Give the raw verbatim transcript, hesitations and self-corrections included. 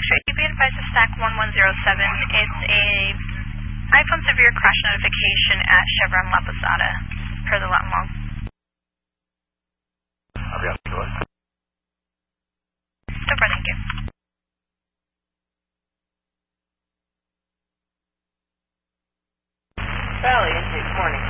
X-ray, you be advised to stack one one zero seven. It's a iPhone severe crash notification at Chevron La Posada, per the Latin log. I'll be out the door. No problem, thank you. Valley, intake, morning.